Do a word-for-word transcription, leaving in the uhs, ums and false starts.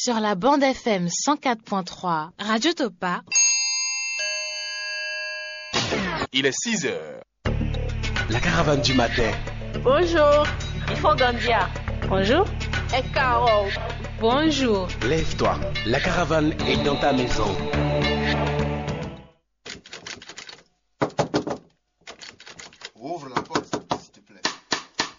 sur la bande F M cent quatre point trois, Radio Topa. Il est six heures. La caravane du matin. Bonjour, il faut Gandia. Bonjour. Et Caro. Bonjour. Lève-toi, la caravane est dans ta maison.